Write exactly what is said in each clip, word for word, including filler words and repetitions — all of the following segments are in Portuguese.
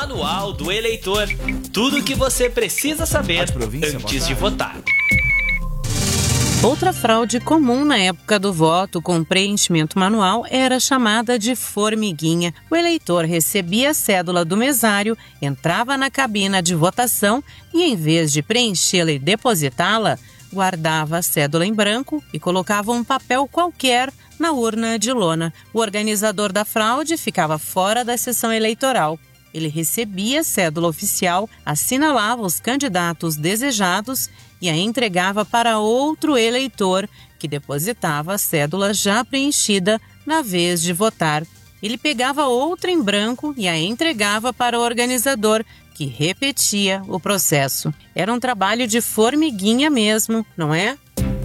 Manual do Eleitor. Tudo o que você precisa saber antes de votar. Outra fraude comum na época do voto com preenchimento manual era chamada de formiguinha. O eleitor recebia a cédula do mesário, entrava na cabina de votação e, em vez de preenchê-la e depositá-la, guardava a cédula em branco e colocava um papel qualquer na urna de lona. O organizador da fraude ficava fora da sessão eleitoral. Ele recebia a cédula oficial, assinalava os candidatos desejados e a entregava para outro eleitor, que depositava a cédula já preenchida na vez de votar. Ele pegava outra em branco e a entregava para o organizador, que repetia o processo. Era um trabalho de formiguinha mesmo, não é?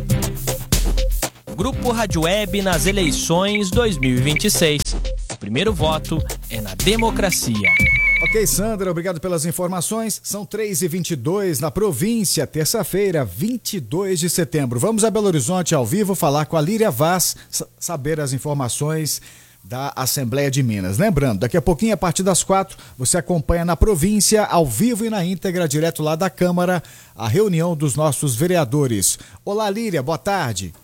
Grupo Rádio Web nas eleições dois mil e vinte e seis. O primeiro voto é na democracia. Ok, Sandra, obrigado pelas informações. São três e vinte e dois na província, terça-feira, vinte e dois de setembro. Vamos a Belo Horizonte ao vivo falar com a Líria Vaz, saber as informações da Assembleia de Minas. Lembrando, daqui a pouquinho, a partir das quatro, você acompanha na província, ao vivo e na íntegra, direto lá da Câmara, a reunião dos nossos vereadores. Olá, Líria, boa tarde.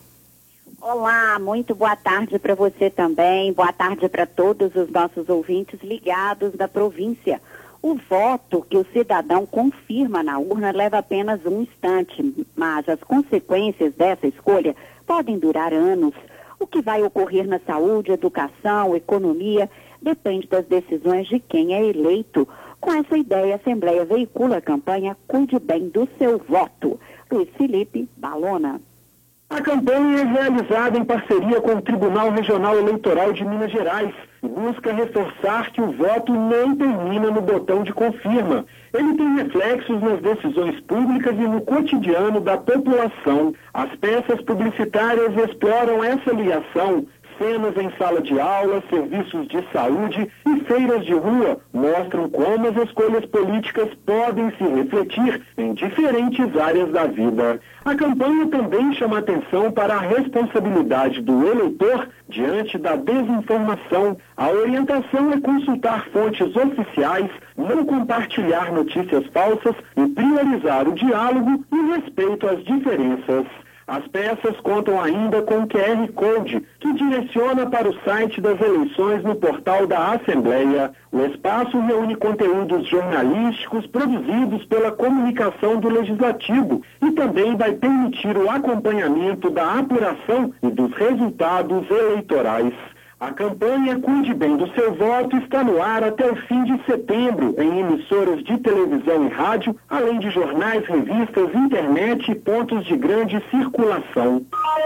Olá, muito boa tarde para você também, boa tarde para todos os nossos ouvintes ligados da província. O voto que o cidadão confirma na urna leva apenas um instante, mas as consequências dessa escolha podem durar anos. O que vai ocorrer na saúde, educação, economia, depende das decisões de quem é eleito. Com essa ideia, a Assembleia veicula a campanha Cuide Bem do Seu Voto. Luiz Felipe Balona. A campanha é realizada em parceria com o Tribunal Regional Eleitoral de Minas Gerais e busca reforçar que o voto não termina no botão de confirma. Ele tem reflexos nas decisões públicas e no cotidiano da população. As peças publicitárias exploram essa ligação. Cenas em sala de aula, serviços de saúde e feiras de rua mostram como as escolhas políticas podem se refletir em diferentes áreas da vida. A campanha também chama atenção para a responsabilidade do eleitor diante da desinformação. A orientação é consultar fontes oficiais, não compartilhar notícias falsas e priorizar o diálogo e respeito às diferenças. As peças contam ainda com Q R Code, que direciona para o site das eleições no portal da Assembleia. O espaço reúne conteúdos jornalísticos produzidos pela comunicação do Legislativo e também vai permitir o acompanhamento da apuração e dos resultados eleitorais. A campanha Cuide Bem do Seu Voto está no ar até o fim de setembro, em emissoras de televisão e rádio, além de jornais, revistas, internet e pontos de grande circulação.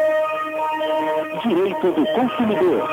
Direito do consumidor.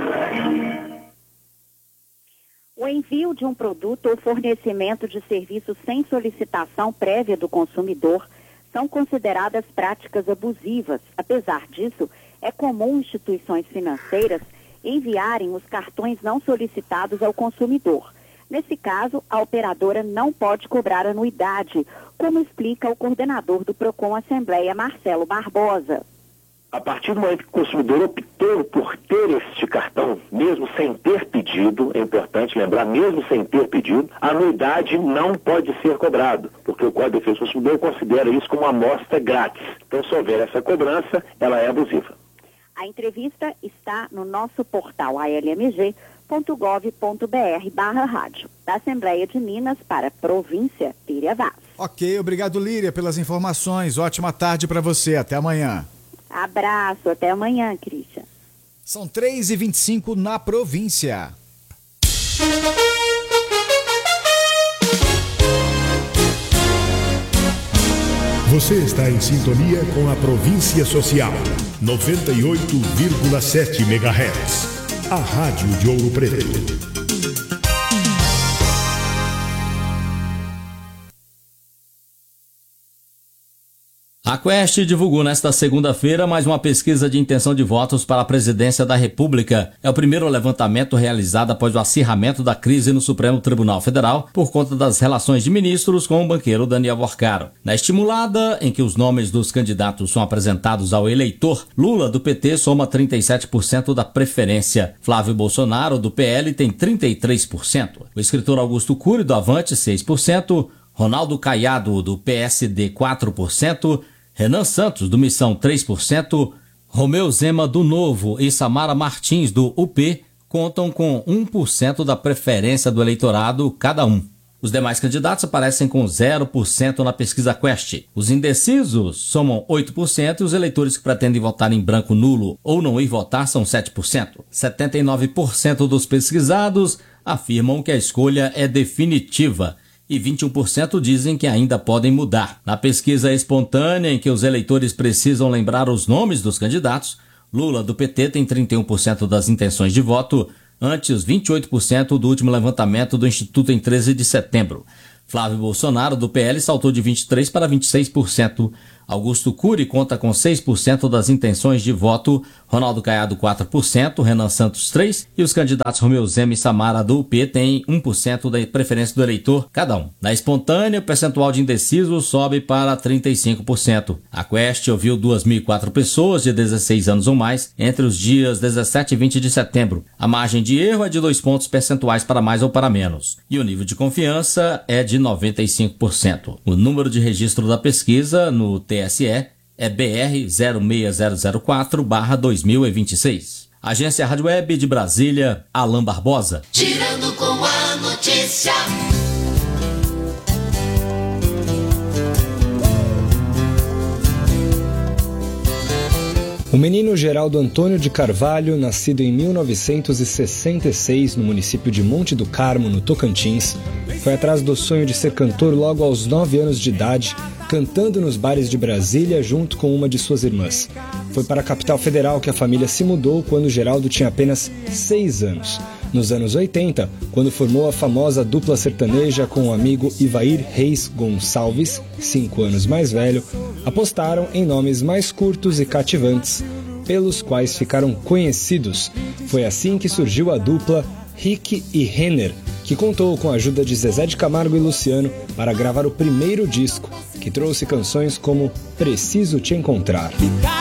O envio de um produto ou fornecimento de serviço sem solicitação prévia do consumidor são consideradas práticas abusivas. Apesar disso, é comum instituições financeiras enviarem os cartões não solicitados ao consumidor. Nesse caso, a operadora não pode cobrar anuidade, como explica o coordenador do Procon Assembleia, Marcelo Barbosa. A partir do momento que o consumidor optou por ter este cartão, mesmo sem ter pedido, é importante lembrar, mesmo sem ter pedido, a anuidade não pode ser cobrado, porque o Código de Defesa do Consumidor considera isso como uma amostra grátis. Então, se houver essa cobrança, ela é abusiva. A entrevista está no nosso portal a l m g ponto gov ponto b r barra rádio, da Assembleia de Minas para a província Líria Vaz. Ok, obrigado, Líria, pelas informações. Ótima tarde para você. Até amanhã. Abraço, até amanhã, Cristian. São três e vinte e cinco na província. Você está em sintonia com a Província Social, noventa e oito vírgula sete megahertz. A Rádio de Ouro Preto. A Quest divulgou nesta segunda-feira mais uma pesquisa de intenção de votos para a presidência da República. É o primeiro levantamento realizado após o acirramento da crise no Supremo Tribunal Federal por conta das relações de ministros com o banqueiro Daniel Worcaro. Na estimulada, em que os nomes dos candidatos são apresentados ao eleitor, Lula, do P T, soma trinta e sete por cento da preferência. Flávio Bolsonaro, do P L, tem trinta e três por cento. O escritor Augusto Cury, do Avante, seis por cento. Ronaldo Caiado, do P S D, quatro por cento. Renan Santos, do Missão, três por cento, Romeu Zema, do Novo, e Samara Martins, do U P, contam com um por cento da preferência do eleitorado cada um. Os demais candidatos aparecem com zero por cento na pesquisa Quest. Os indecisos somam oito por cento e os eleitores que pretendem votar em branco nulo ou não ir votar são sete por cento. setenta e nove por cento dos pesquisados afirmam que a escolha é definitiva e vinte e um por cento dizem que ainda podem mudar. Na pesquisa espontânea, em que os eleitores precisam lembrar os nomes dos candidatos, Lula, do P T, tem trinta e um por cento das intenções de voto, antes vinte e oito por cento do último levantamento do Instituto em treze de setembro. Flávio Bolsonaro, do P L, saltou de vinte e três por cento para vinte e seis por cento. Augusto Cury conta com seis por cento das intenções de voto, Ronaldo Caiado quatro por cento, Renan Santos três por cento e os candidatos Romeu Zema e Samara, do U P, têm um por cento da preferência do eleitor cada um. Na espontânea, o percentual de indecisos sobe para trinta e cinco por cento. A Quest ouviu duas mil e quatro pessoas de dezesseis anos ou mais entre os dias dezessete e vinte de setembro. A margem de erro é de dois pontos percentuais para mais ou para menos. E o nível de confiança é de noventa e cinco por cento. O número de registro da pesquisa no T S E é B R zero seis zero zero quatro barra dois mil e vinte e seis. Agência Rádio Web de Brasília, Alain Barbosa. Girando com a notícia. O menino Geraldo Antônio de Carvalho, nascido em mil novecentos e sessenta e seis no município de Monte do Carmo, no Tocantins, foi atrás do sonho de ser cantor logo aos nove anos de idade, cantando nos bares de Brasília junto com uma de suas irmãs. Foi para a capital federal que a família se mudou quando Geraldo tinha apenas seis anos. Nos anos oitenta, quando formou a famosa dupla sertaneja com o amigo Ivair Reis Gonçalves, cinco anos mais velho, apostaram em nomes mais curtos e cativantes, pelos quais ficaram conhecidos. Foi assim que surgiu a dupla Rick e Renner, que contou com a ajuda de Zezé de Camargo e Luciano para gravar o primeiro disco, que trouxe canções como Preciso Te Encontrar.